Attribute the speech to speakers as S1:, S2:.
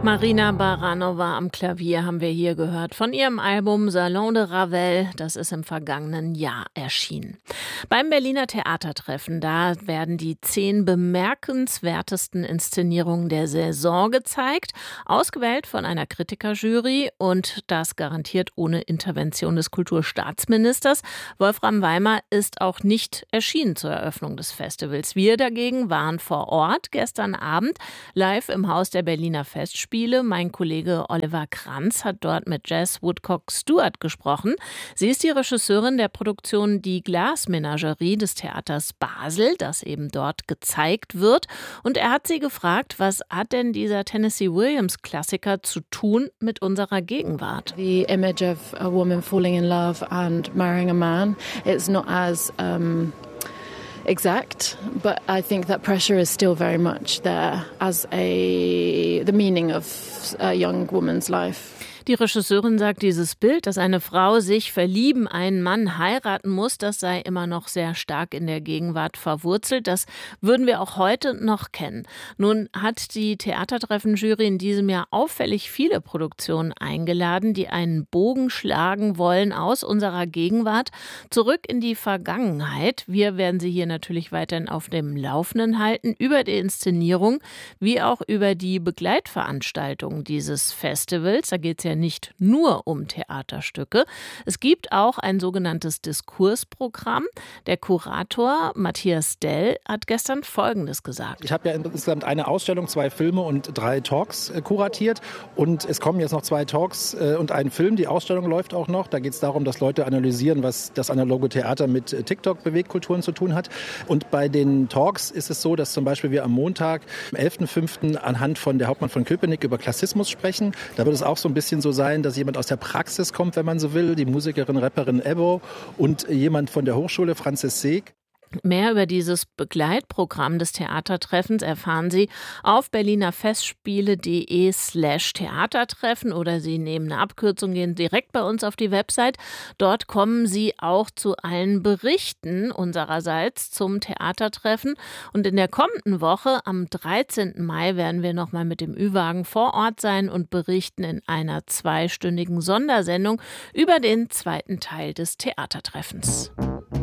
S1: Marina Baranova am Klavier haben wir hier gehört von ihrem Album Salon de Ravel, das ist im vergangenen Jahr erschienen. Beim Berliner Theatertreffen, da werden die 10 bemerkenswertesten Inszenierungen der Saison gezeigt, ausgewählt von einer Kritikerjury und das garantiert ohne Intervention des Kulturstaatsministers. Wolfram Weimer ist auch nicht erschienen zur Eröffnung des Festivals. Wir dagegen waren vor Ort gestern Abend live im Haus der Berliner Festspiele. Mein Kollege Oliver Kranz hat dort mit Jess Woodcock-Stewart gesprochen. Sie ist die Regisseurin der Produktion Die Glasmenagerie des Theaters Basel, das eben dort gezeigt wird. Und er hat sie gefragt, was hat denn dieser Tennessee Williams-Klassiker zu tun mit unserer Gegenwart?
S2: The image of a woman falling in love and marrying a man, it's not as exact, but I think that pressure is still very much there as the meaning of a young woman's life.
S1: Die Regisseurin sagt, dieses Bild, dass eine Frau sich verlieben, einen Mann heiraten muss, das sei immer noch sehr stark in der Gegenwart verwurzelt. Das würden wir auch heute noch kennen. Nun hat die Theatertreffen-Jury in diesem Jahr auffällig viele Produktionen eingeladen, die einen Bogen schlagen wollen aus unserer Gegenwart zurück in die Vergangenheit. Wir werden Sie hier natürlich weiterhin auf dem Laufenden halten über die Inszenierung, wie auch über die Begleitveranstaltungen dieses Festivals. Da geht es ja nicht nur um Theaterstücke. Es gibt auch ein sogenanntes Diskursprogramm. Der Kurator Matthias Dell hat gestern Folgendes gesagt.
S3: Ich habe ja insgesamt eine Ausstellung, 2 Filme und 3 Talks kuratiert. Und es kommen jetzt noch 2 Talks und ein Film. Die Ausstellung läuft auch noch. Da geht es darum, dass Leute analysieren, was das analoge Theater mit TikTok-Bewegkulturen zu tun hat. Und bei den Talks ist es so, dass zum Beispiel wir am Montag, am 11.05. anhand von der Hauptmann von Köpenick über Klassismus sprechen. Da wird es auch so ein bisschen so sein, dass jemand aus der Praxis kommt, wenn man so will, die Musikerin, Rapperin Ebbo und jemand von der Hochschule, Franzis Seeg.
S1: Mehr über dieses Begleitprogramm des Theatertreffens erfahren Sie auf berlinerfestspiele.de/Theatertreffen oder Sie nehmen eine Abkürzung, gehen direkt bei uns auf die Website. Dort kommen Sie auch zu allen Berichten unsererseits zum Theatertreffen. Und in der kommenden Woche, am 13. Mai, werden wir nochmal mit dem Ü-Wagen vor Ort sein und berichten in einer 2-stündigen Sondersendung über den zweiten Teil des Theatertreffens.